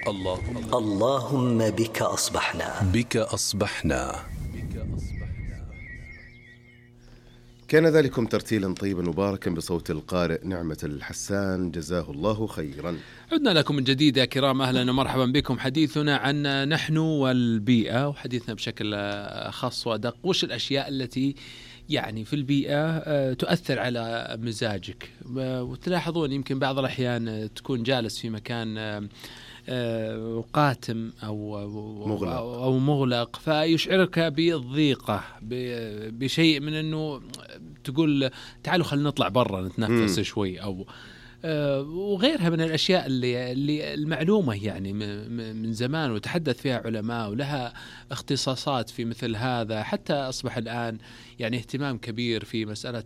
اللهم بك أصبحنا. كان ذلكم ترتيلا طيبا مباركا بصوت القارئ نعمة الحسان، جزاه الله خيرا. عدنا لكم من جديد يا كرام، أهلا ومرحبا بكم. حديثنا عن نحن والبيئة، وحديثنا بشكل خاص وأدق وش الأشياء التي يعني في البيئة تؤثر على مزاجك. وتلاحظون يمكن بعض الأحيان تكون جالس في مكان قاتم أو مغلق فيشعرك بالضيقة، بشيء من أنه تقول تعالوا خلينا نطلع برا نتنفس شوي، أو وغيرها من الأشياء اللي المعلومة يعني من زمان وتحدث فيها علماء ولها اختصاصات في مثل هذا. حتى أصبح الآن يعني اهتمام كبير في مسألة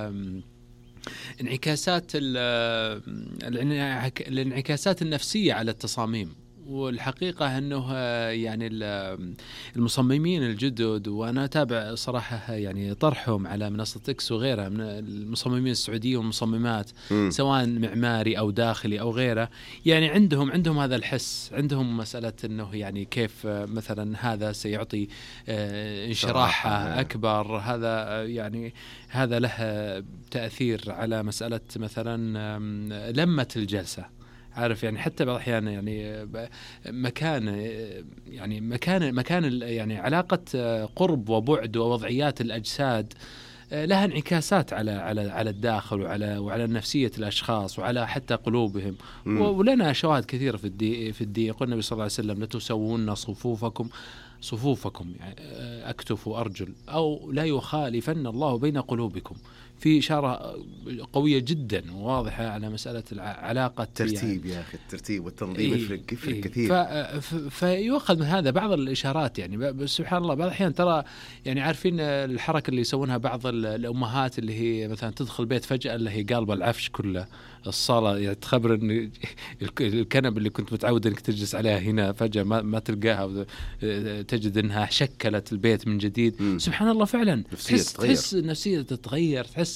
الانعكاسات النفسية على التصاميم. والحقيقة أنه يعني المصممين الجدد، وأنا أتابع صراحة يعني طرحهم على منصة إكس وغيرها من المصممين السعوديين والمصممات سواء معماري أو داخلي أو غيره، يعني عندهم هذا الحس، عندهم مسألة أنه يعني كيف مثلا هذا سيعطي انشراح أكبر، هذا يعني هذا له تأثير على مسألة مثلا لمة الجلسة. عارف يعني حتى بعض الأحيان يعني مكان يعني علاقة قرب وبعد ووضعيات الأجساد لها انعكاسات على الداخل وعلى نفسية الأشخاص وعلى حتى قلوبهم. ولنا شواهد كثيرة في الدين. يقول النبي صلى الله عليه وسلم: لتسوون صفوفكم يعني أكتف وأرجل، أو لا يخالفن الله بين قلوبكم. في إشارة قوية جدا وواضحة على مسألة العلاقة، الترتيب يعني. يا أخي الترتيب والتنظيم يفرق كثير. فيؤخذ من هذا بعض الإشارات يعني. سبحان الله بعض الأحيان ترى يعني عارفين الحركة اللي يسوونها بعض الأمهات اللي هي مثلا تدخل بيت فجأة اللي هي قالبة العفش كله الصالة، يعني تخبر إن الكنبة اللي كنت متعود إنك تجلس عليها هنا فجأة ما تلقاها، تجد إنها شكلت البيت من جديد. سبحان الله فعلا تحس النفسية تتغير، تحس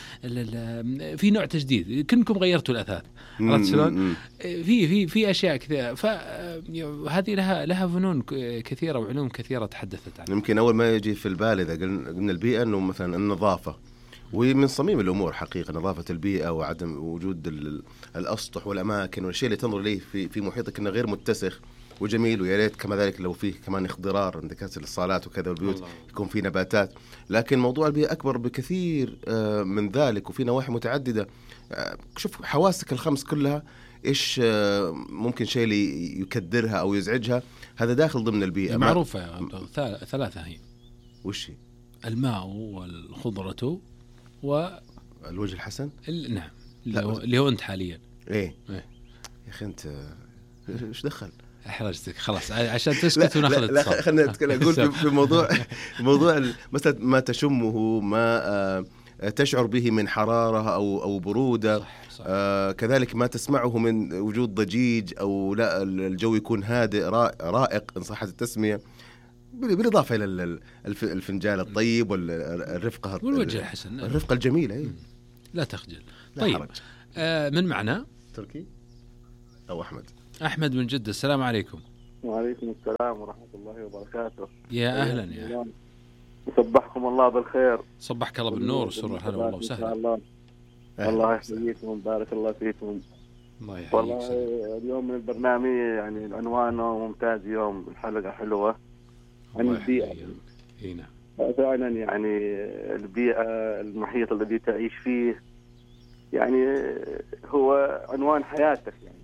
في نوع تجديد كنكم غيرتوا الأثاث. عرفت شلون؟ في أشياء كثيرة. فهذه لها فنون كثيرة وعلوم كثيرة تحدثت عنها. يمكن أول ما يجي في البال إذا قلنا البيئة إنه مثلا النظافة، ومن صميم الأمور حقيقة نظافة البيئة وعدم وجود الأسطح والأماكن والشيء اللي تنظر إليه في محيطك إنه غير متسخ وجميل. ويا ريت كما ذلك لو فيه كمان اخضرار عند كاسر الصالات وكذا والبيوت يكون فيه نباتات. لكن موضوع البيئة أكبر بكثير من ذلك، وفي نواحي متعددة. شوف حواسك الخمس كلها إيش ممكن شيء اللي يكدرها أو يزعجها، هذا داخل ضمن البيئة معروفة. ثلاثة هي وش؟ الماء والخضرة والوجه الحسن. نعم اللي هو أنت حاليا. إيه يا أخي أنت إيش دخل؟ احرجتك خلاص عشان تسكت وناخذ اتصال. لا خلينا نتكلم. أقول في موضوع مثلا ما تشمه، ما تشعر به من حرارة أو برودة. صح. كذلك ما تسمعه من وجود ضجيج أو لا، الجو يكون هادئ رائق إن صحت التسمية، بالإضافة إلى الفنجان الطيب والرفقة والوجه الحسن، الرفقة الجميلة. لا تخجل. طيب من معنا؟ تركي أو أحمد من جدة. السلام عليكم. وعليكم السلام ورحمة الله وبركاته. يا أهلا يا صبحكم الله بالخير. صبحك الله بالنور والسرور. هلا والله وسهلا. الله يحييكم، بارك الله فيكم. الله يحييك. والله اليوم من البرنامج يعني عنوانه ممتاز، يوم الحلقة حلوة عن البيئة. نعم فعلا يعني البيئة، المحيط الذي تعيش فيه يعني هو عنوان حياتك يعني.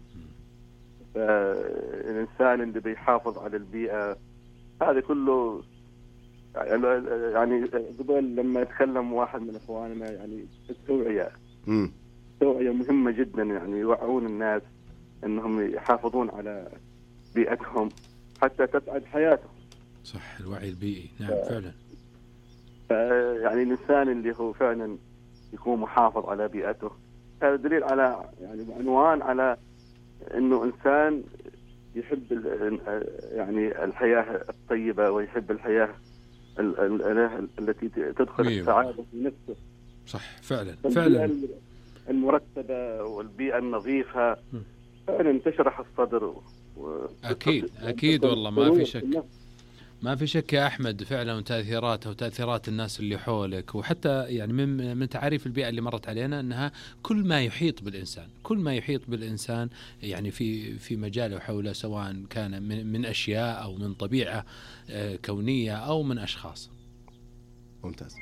فالإنسان اللي بيحافظ على البيئة هذا كله يعني قبل لما يتكلم واحد من إخواننا يعني التوعية مهمة جدا، يعني يوعون الناس أنهم يحافظون على بيئتهم حتى تسعد حياتهم. صح، الوعي البيئي. نعم فعلا. يعني الإنسان اللي هو فعلا يكون محافظ على بيئته، هذا دليل على يعني عنوان على إنه إنسان يحب يعني الحياة الطيبة ويحب الحياة التي تدخل السعادة في نفسه. صح فعلا. المرتبة والبيئة النظيفة فعلا تشرح الصدر أكيد والله ما في شك يا أحمد، فعلا تأثيراتها وتأثيرات الناس اللي حولك، وحتى يعني من تعريف البيئة اللي مرت علينا أنها كل ما يحيط بالإنسان يعني في مجاله حوله، سواء كان من أشياء أو من طبيعة كونية أو من أشخاص. ممتاز.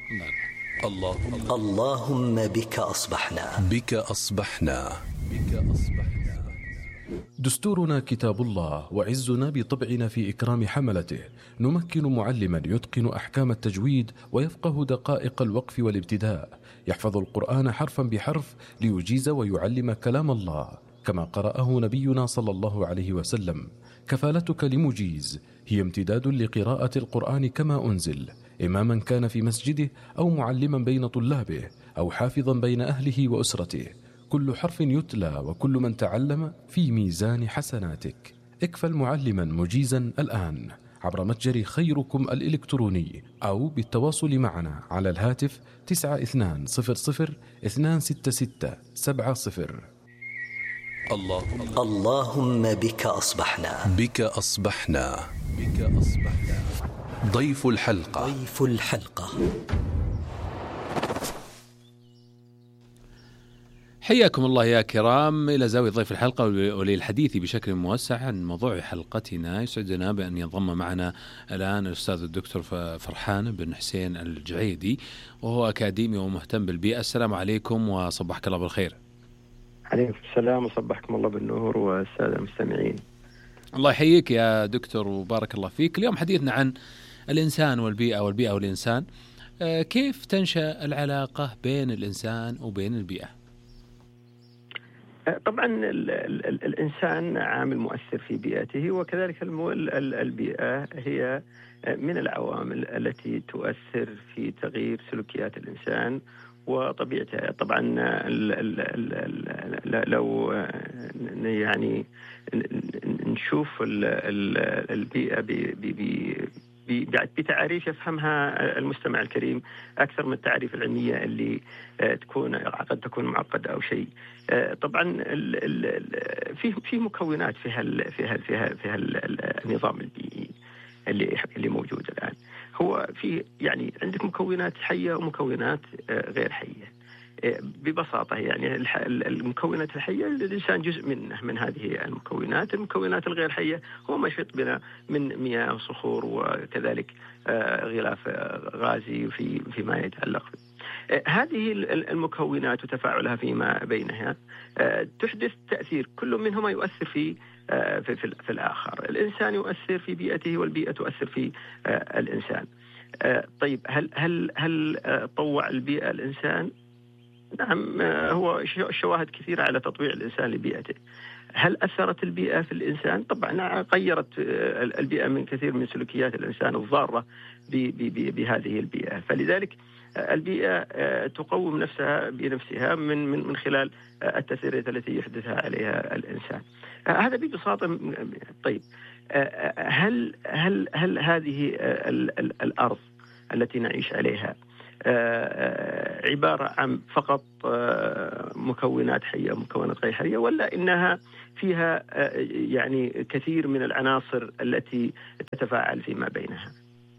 اللهم بك أصبحنا. دستورنا كتاب الله، وعزنا بطبعنا في إكرام حملته. نمكن معلما يتقن أحكام التجويد ويفقه دقائق الوقف والابتداء، يحفظ القرآن حرفا بحرف ليجيز ويعلم كلام الله كما قرأه نبينا صلى الله عليه وسلم. كفالتك لمجيز هي امتداد لقراءة القرآن كما أنزل، إماما كان في مسجده أو معلما بين طلابه أو حافظا بين أهله وأسرته. كل حرف يتلى وكل من تعلم في ميزان حسناتك. اكفل معلما مجيزا الآن عبر متجر خيركم الإلكتروني أو بالتواصل معنا على الهاتف 9200-266-70. اللهم بك أصبحنا. ضيف الحلقة. حياكم الله يا كرام إلى زاوية ضيف الحلقة، وللحديث بشكل موسع عن موضوع حلقتنا يسعدنا بأن ينضم معنا الآن الأستاذ الدكتور فرحان بن حسين الجعيدي، وهو أكاديمي ومهتم بالبيئة. السلام عليكم وصبحك الله بالخير. عليكم السلام وصبحكم الله بالنور والسادة المستمعين. الله يحييك يا دكتور وبارك الله فيك. اليوم حديثنا عن الإنسان والبيئة والإنسان. كيف تنشأ العلاقة بين الإنسان وبين البيئة؟ طبعا الإنسان عامل مؤثر في بيئته، وكذلك البيئة هي من العوامل التي تؤثر في تغيير سلوكيات الإنسان وطبيعتها. طبعا لو يعني نشوف البيئة بتعاريف يفهمها المستمع الكريم أكثر من التعريف العلمية اللي قد تكون معقدة أو شيء. طبعا في مكونات في النظام البيئي اللي موجود الآن. هو في يعني عندك مكونات حية ومكونات غير حية. ببساطة يعني المكونات الحية الإنسان جزء من هذه المكونات الغير حية هو ما يحيط بنا من مياه وصخور وكذلك غلاف غازي فيما يتعلق هذه المكونات وتفاعلها فيما بينها تحدث تأثير، كل منهما يؤثر في الآخر. الإنسان يؤثر في بيئته والبيئة تؤثر في الإنسان. طيب هل طوع البيئة الإنسان؟ نعم، هو الشواهد كثيرة على تطويع الإنسان لبيئته. هل أثرت البيئة في الإنسان؟ طبعا غيرت البيئة من كثير من سلوكيات الإنسان الضارة بهذه البيئة. فلذلك البيئة تقوم نفسها بنفسها من خلال التأثيرات التي يحدثها عليها الإنسان. هذا ببساطة. طيب هل هذه الأرض التي نعيش عليها عبارة عن فقط مكونات حية ومكونات غير حية، ولا إنها فيها يعني كثير من العناصر التي تتفاعل فيما بينها؟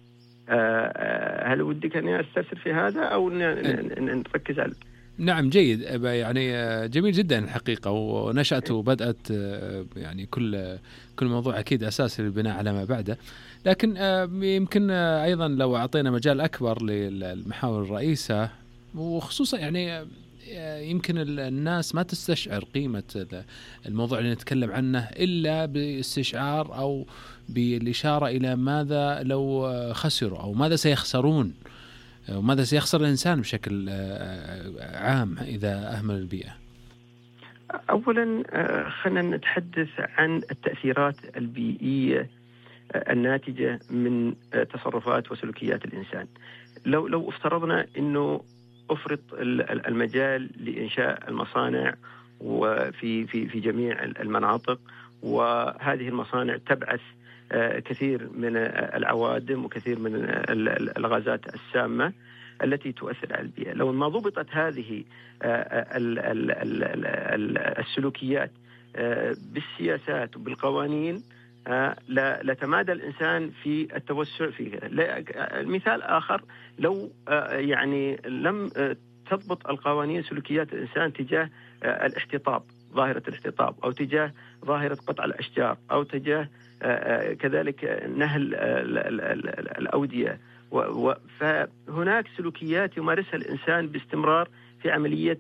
هل ودك أن أستفسر في هذا أو نركز على؟ نعم، جيد. يعني جميل جدا الحقيقة، ونشأت وبدأت يعني كل موضوع أكيد أساسي للبناء على ما بعده. لكن يمكن أيضا لو أعطينا مجال أكبر للمحاور الرئيسة، وخصوصا يعني يمكن الناس ما تستشعر قيمة الموضوع اللي نتكلم عنه إلا باستشعار أو بالإشارة إلى ماذا لو خسروا أو ماذا سيخسرون وماذا سيخسر الإنسان بشكل عام إذا أهمل البيئة. أولا خلينا نتحدث عن التأثيرات البيئية الناتجة من تصرفات وسلوكيات الإنسان. لو افترضنا أنه أفرض المجال لإنشاء المصانع وفي جميع المناطق، وهذه المصانع تبعث كثير من العوادم وكثير من الغازات السامة التي تؤثر على البيئة. لو ما ضبطت هذه السلوكيات بالسياسات وبالقوانين لتمادى الإنسان في التوسع فيها. مثال آخر، لو يعني لم تضبط القوانين سلوكيات الإنسان تجاه الاحتطاب، ظاهرة الاحتطاب، أو تجاه ظاهرة قطع الأشجار، أو تجاه كذلك نهل الأودية، فهناك سلوكيات يمارسها الإنسان باستمرار في عملية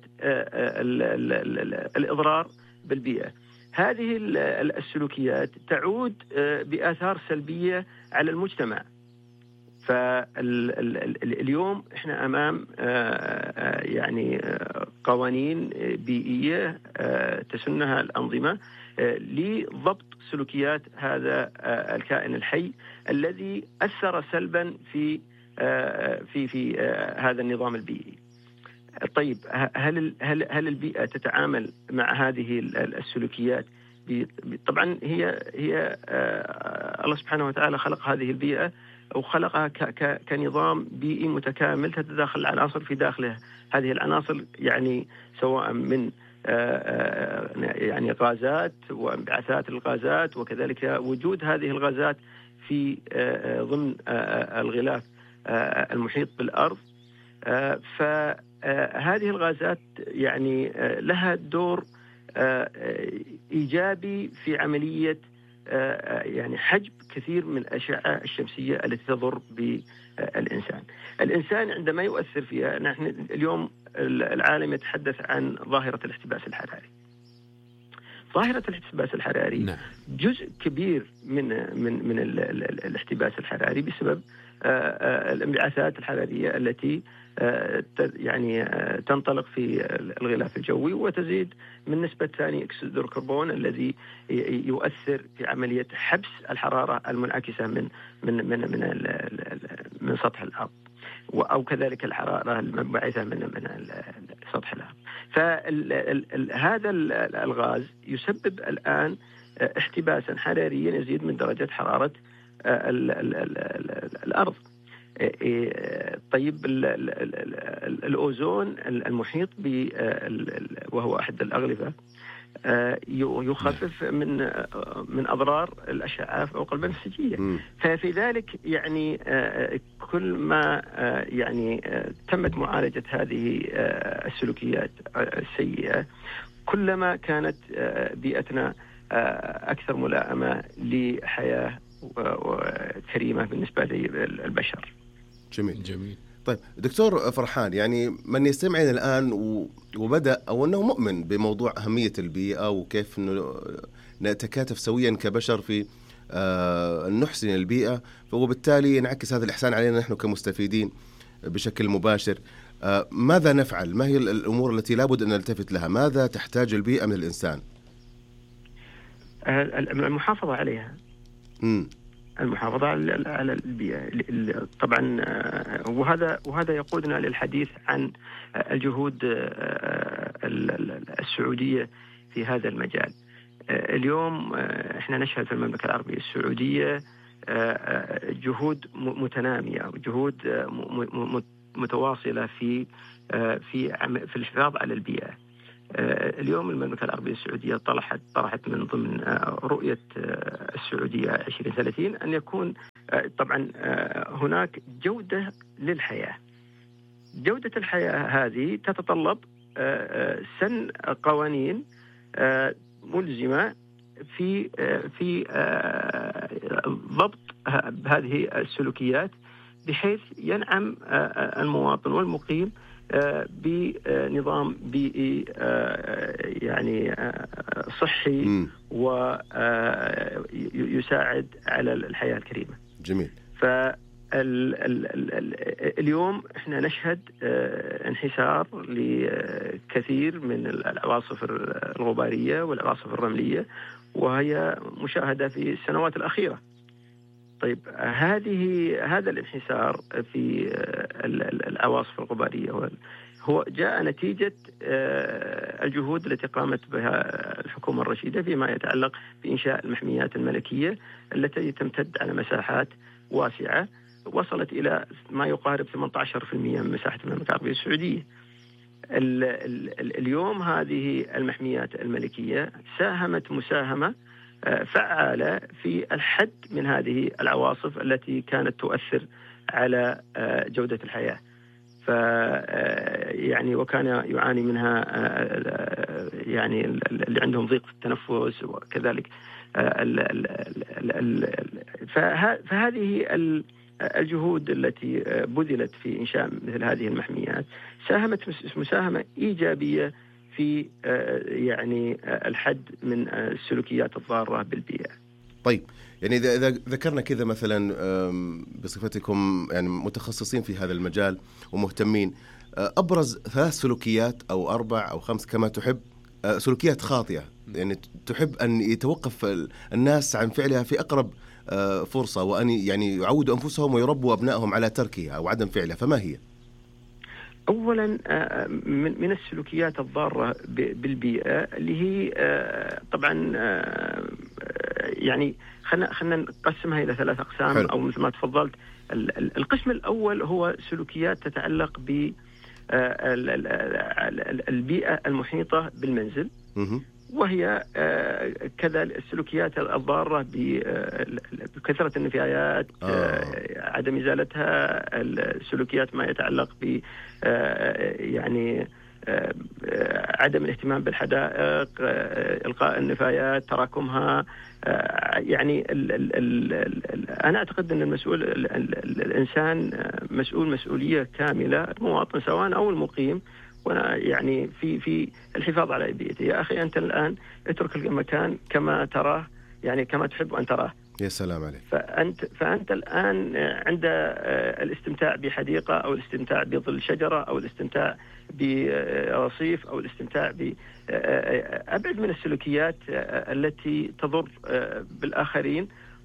الإضرار بالبيئة. هذه السلوكيات تعود بآثار سلبية على المجتمع. فاليوم احنا امام يعني قوانين بيئيه تسنها الانظمه لضبط سلوكيات هذا الكائن الحي الذي اثر سلبا في هذا النظام البيئي. طيب، هل البيئه تتعامل مع هذه السلوكيات؟ طبعا هي الله سبحانه وتعالى خلق هذه البيئه وخلقها كنظام بيئي متكامل، تتداخل العناصر في داخلها. هذه العناصر يعني سواء من يعني غازات وانبعاثات الغازات، وكذلك وجود هذه الغازات في ضمن الغلاف المحيط بالأرض. فهذه الغازات يعني لها دور إيجابي في عملية يعني حجب كثير من الأشعة الشمسية التي تضر بالإنسان. الإنسان عندما يؤثر فيها، نحن اليوم العالم يتحدث عن ظاهرة الاحتباس الحراري. ظاهرة الاحتباس الحراري جزء كبير من الاحتباس الحراري بسبب الانبعاثات الحرارية التي يعني تنطلق في الغلاف الجوي وتزيد من نسبة ثاني أكسيد الكربون الذي يؤثر في عملية حبس الحرارة المنعكسة من سطح الأرض، أو كذلك الحرارة المنبعثة من سطح الأرض. فهذا الغاز يسبب الآن احتباسا حراريا يزيد من درجة حرارة الأرض. طيب، الأوزون المحيط وهو أحد الأغلفة يخفف من أضرار الأشعة فوق البنفسجية. ففي ذلك يعني كل ما يعني تمت معالجة هذه السلوكيات السيئة، كلما كانت بيئتنا أكثر ملائمة لحياة كريمة بالنسبة للبشر. جميل. طيب دكتور فرحان، يعني من يستمعنا الآن وبدأ أو أنه مؤمن بموضوع أهمية البيئة وكيف أنه نتكاتف سويا كبشر في نحسن البيئة، وبالتالي ينعكس هذا الإحسان علينا نحن كمستفيدين بشكل مباشر. ماذا نفعل؟ ما هي الأمور التي لابد أن نلتفت لها؟ ماذا تحتاج البيئة من الإنسان؟ المحافظة عليها. المحافظة على البيئة طبعا، وهذا يقودنا للحديث عن الجهود السعودية في هذا المجال. اليوم احنا نشهد في المملكة العربية السعودية جهود متنامية وجهود متواصلة في الحفاظ على البيئة. اليوم المملكة العربية السعودية طرحت من ضمن رؤية السعودية 2030 أن يكون طبعا هناك جودة للحياة. جودة الحياة هذه تتطلب سن قوانين ملزمة في ضبط هذه السلوكيات، بحيث ينعم المواطن والمقيم بنظام بيئي يعني صحي ويساعد على الحياة الكريمة. جميل. اليوم احنا نشهد انحسار لكثير من العواصف الغبارية والعواصف الرملية، وهي مشاهدة في السنوات الأخيرة. طيب، هذا الانحسار في العواصف الغبارية هو جاء نتيجة الجهود التي قامت بها الحكومة الرشيدة فيما يتعلق بإنشاء المحميات الملكية التي تمتد على مساحات واسعة، وصلت إلى ما يقارب 18% من مساحة المملكة العربية السعودية. اليوم هذه المحميات الملكية ساهمت مساهمة فعالة في الحد من هذه العواصف التي كانت تؤثر على جودة الحياة. يعني وكان يعاني منها يعني اللي عندهم ضيق في التنفس وكذلك فهذه الجهود التي بذلت في إنشاء مثل هذه المحميات ساهمت مساهمة إيجابية في يعني الحد من السلوكيات الضارة بالبيئة. طيب يعني إذا ذكرنا كذا مثلا بصفتكم يعني متخصصين في هذا المجال ومهتمين، أبرز 3 سلوكيات أو 4 أو 5 كما تحب، سلوكيات خاطئة يعني تحب أن يتوقف الناس عن فعلها في أقرب فرصة، وأن يعني يعودوا أنفسهم ويربوا أبنائهم على تركها أو عدم فعلها، فما هي؟ أولا من السلوكيات الضارة بالبيئة اللي هي طبعا يعني خلنا نقسمها إلى 3 أقسام. حلو. أو مثل ما تفضلت، القسم الأول هو سلوكيات تتعلق بالبيئة المحيطة بالمنزل، وهي كذا السلوكيات الضارة بكثرة النفايات، عدم إزالتها، السلوكيات ما يتعلق ب يعني عدم الاهتمام بالحدائق، إلقاء النفايات، تراكمها. يعني أنا أعتقد أن الإنسان مسؤول مسؤولية كاملة، المواطن سواء أو المقيم، يعني في الحفاظ على بيئته. يا أخي أنت الآن اترك المكان كما تراه، يعني كما تحب أن تراه. يا سلام عليك. فأنت الآن عند الاستمتاع بحديقة أو الاستمتاع بظل شجرة أو الاستمتاع برصيف أو الاستمتاع أبعد من السلوكيات التي تضر بالآخرين،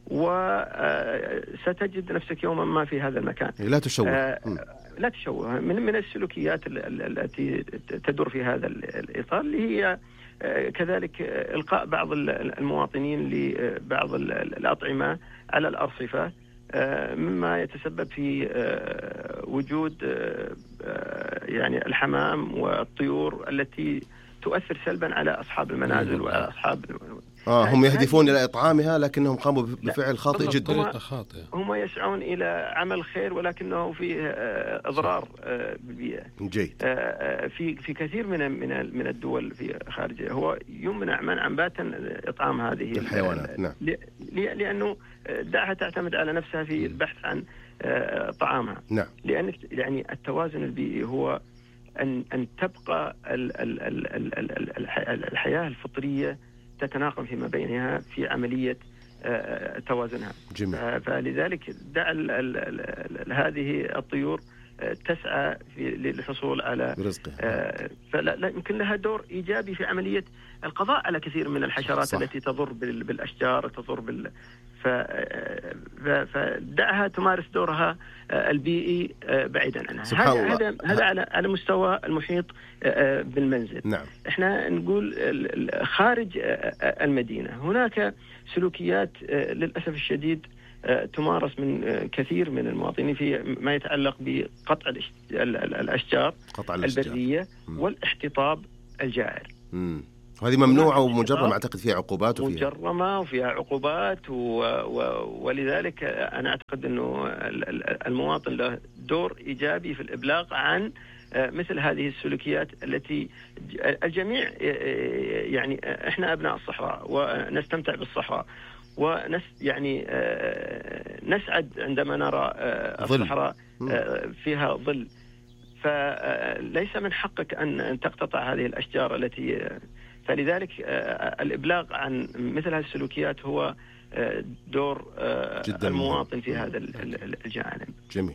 وستجد نفسك يوما ما في هذا المكان. لا تشوه. لا تشوه. من السلوكيات التي تدور في هذا الإطار اللي هي كذلك إلقاء بعض المواطنين لبعض الأطعمة على الأرصفة، مما يتسبب في وجود يعني الحمام والطيور التي تؤثر سلبا على أصحاب المنازل وعلى أصحاب هم يهدفون إلى إطعامها لكنهم قاموا بفعل خاطئ جدا. هم يسعون إلى عمل خير ولكنه فيه أضرار بالبيئة. جيد. في كثير من الدول في خارجها هو يمنع منعا باتا إطعام هذه الحيوانات. نعم. لأنه دعها تعتمد على نفسها في البحث عن طعامها. نعم. لأن يعني التوازن البيئي هو أن تبقى الحياة الفطرية تتناغم فيما بينها في عملية توازنها. جميل. فلذلك دع هذه الطيور تسعى للحصول على رزقها، فلا يمكن لها دور إيجابي في عملية القضاء على كثير من الحشرات. صح. التي تضر بالأشجار، تضر فدعها تمارس دورها البيئي بعيدا عنها. هذا على مستوى المحيط بالمنزل. نعم. احنا نقول خارج المدينة هناك سلوكيات للأسف الشديد تمارس من كثير من المواطنين في ما يتعلق بقطع الأشجار البرية والاحتطاب الجائر. هذه ممنوعة ومجرمة، أعتقد فيها عقوبات مجرمة وفيها عقوبات ولذلك أنا أعتقد أنه المواطن له دور إيجابي في الإبلاغ عن مثل هذه السلوكيات التي الجميع يعني إحنا أبناء الصحراء ونستمتع بالصحراء يعني نسعد عندما نرى الصحراء فيها ظل، فليس من حقك أن تقتطع هذه الأشجار التي فلذلك الإبلاغ عن مثل هذه السلوكيات هو دور المواطن في هذا الجانب. جميل.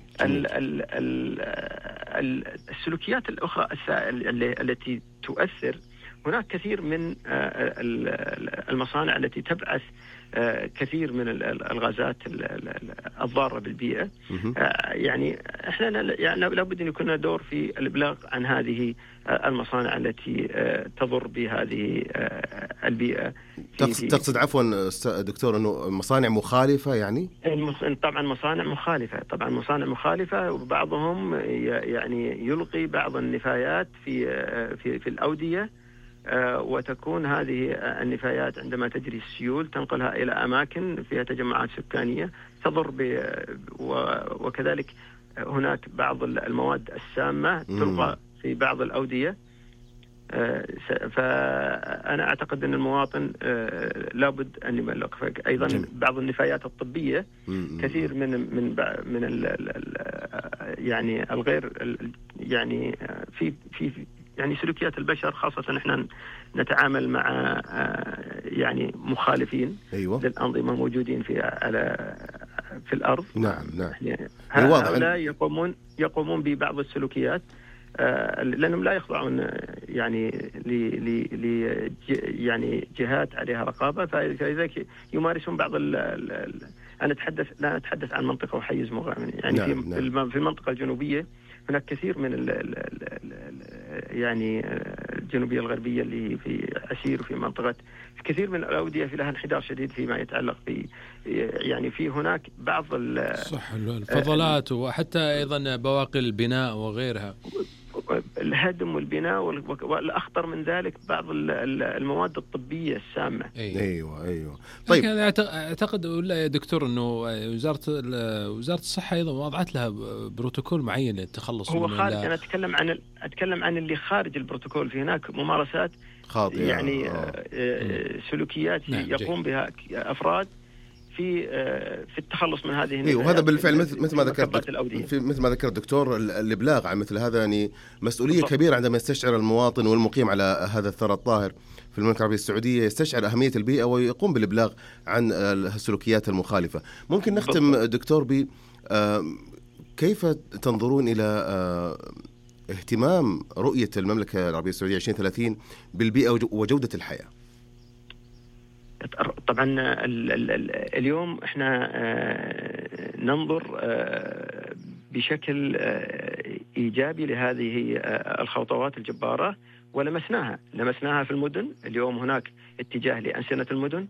السلوكيات الأخرى التي تؤثر هناك كثير من المصانع التي تبعث كثير من الغازات الضارة بالبيئة. يعني احنا لابد أن يكون لنا دور في الإبلاغ عن هذه المصانع التي تضر بهذه البيئة. تقصد عفوا دكتور أنه مصانع مخالفة يعني؟ طبعا مصانع مخالفة وبعضهم يعني يلقي بعض النفايات في الأودية، وتكون هذه النفايات عندما تجري السيول تنقلها إلى أماكن فيها تجمعات سكانية تضر وكذلك هناك بعض المواد السامة تلقى في بعض الأودية. فأنا أعتقد أن المواطن لابد أن يبلغ. أيضا بعض النفايات الطبية كثير من يعني الغير يعني في يعني سلوكيات البشر، خاصة نحن نتعامل مع يعني مخالفين للأنظمة موجودين في الأرض. نعم. هؤلاء يقومون ببعض السلوكيات لأنهم لا يخضعون يعني يعني جهات عليها رقابة، فلذلك يمارسون بعض أنا لا أتحدث عن منطقة وحيز مغامر يعني. في المنطقة الجنوبية هناك كثير من يعني الجنوبية الغربية اللي في عسير وفي منطقة كثير من الأودية في لها انحدار شديد فيما يتعلق يعني في هناك بعض الفضلات وحتى أيضا بواقي البناء وغيرها، الهدم والبناء، والأخطر من ذلك بعض المواد الطبية السامة. أيوة. طيب أعتقد ولا يا دكتور أنه وزارة الصحة أيضا وضعت لها بروتوكول معين للتخلص هو خارج. أنا أتكلم عن اللي خارج البروتوكول. في هناك ممارسات خاطئة يعني سلوكيات يقوم بها أفراد في التخلص من هذه وهذا بالفعل مثل ما ذكرت دكتور الإبلاغ عن مثل هذا يعني مسؤولية كبيرة عندما يستشعر المواطن والمقيم على هذا الثرى الطاهر في المملكة العربية السعودية، يستشعر أهمية البيئة ويقوم بالإبلاغ عن السلوكيات المخالفة. ممكن نختم دكتور ب كيف تنظرون إلى اهتمام رؤية المملكة العربية السعودية 2030 بالبيئة وجودة الحياة؟ طبعا اليوم احنا ننظر بشكل إيجابي لهذه الخطوات الجبارة ولمسناها في المدن. اليوم هناك اتجاه لأنسنة المدن.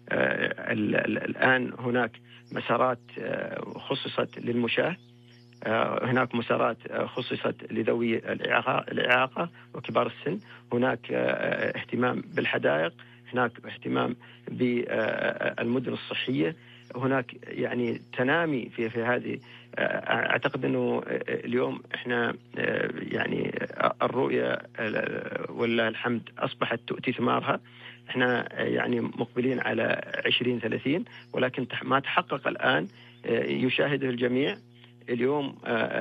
الآن هناك مسارات خصصت للمشاة، هناك مسارات خصصت لذوي الإعاقة وكبار السن، هناك اهتمام بالحدائق، هناك اهتمام بالمدن الصحية، هناك يعني تنامي في هذه. أعتقد أنه اليوم إحنا يعني الرؤية والله الحمد أصبحت تؤتي ثمارها. إحنا يعني مقبلين على 2030، ولكن ما تحقق الآن يشاهده الجميع. اليوم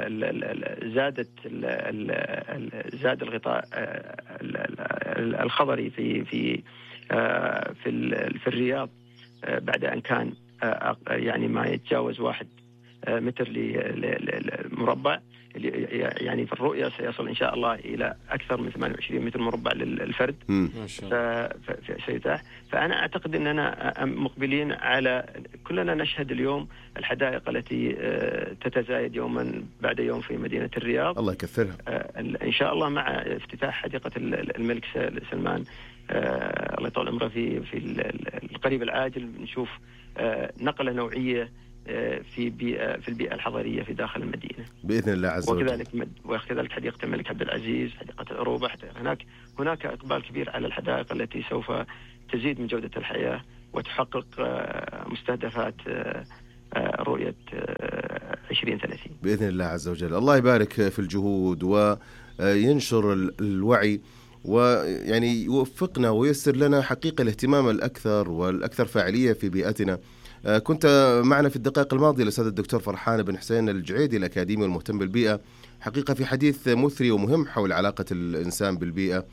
زاد الغطاء الخضري في الرياض بعد أن كان يعني ما يتجاوز 1 متر للمربع. يعني في الرؤية سيصل إن شاء الله إلى أكثر من 28 متر مربع للفرد سيتاح. فأنا أعتقد أننا مقبلين على كلنا نشهد اليوم الحدائق التي تتزايد يوما بعد يوم في مدينة الرياض. الله يكثرها إن شاء الله مع افتتاح حديقة الملك سلمان الله يطول عمره في القريب العاجل نشوف نقلة نوعية في البيئة الحضرية في داخل المدينة بإذن الله عز وجل. وكذلك حديقة الملك عبد العزيز، حديقة العروبة. هناك إقبال كبير على الحدائق التي سوف تزيد من جودة الحياة وتحقق مستهدفات رؤية 2030 بإذن الله عز وجل. الله يبارك في الجهود وينشر الوعي ويعني يوفقنا وييسر لنا حقيقة الاهتمام الأكثر والأكثر فاعلية في بيئتنا. كنت معنا في الدقائق الماضية الأستاذ الدكتور فرحان بن حسين الجعيدي الأكاديمي والمهتم بالبيئة، حقيقة في حديث مثري ومهم حول علاقة الإنسان بالبيئة،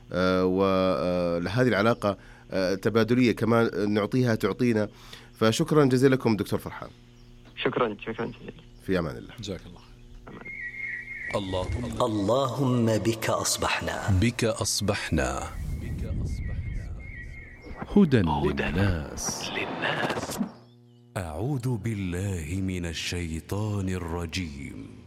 وهذه العلاقة تبادلية كمان نعطيها تعطينا. فشكرا جزيلا لكم دكتور فرحان. شكرا جزيلا. في أمان الله. جزاك الله اللهم بك أصبحنا. بك أصبحنا. هدى للناس. أعوذ بالله من الشيطان الرجيم.